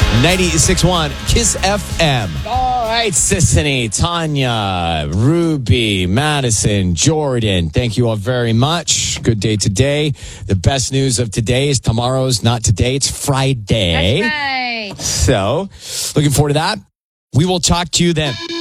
96.1 Kiss FM. All right, Sissany, Tanya, Ruby, Madison, Jordan, thank you all very much. Good day today. The best news of today is tomorrow's not today. It's Friday. That's right. So, looking forward to that. We will talk to you then.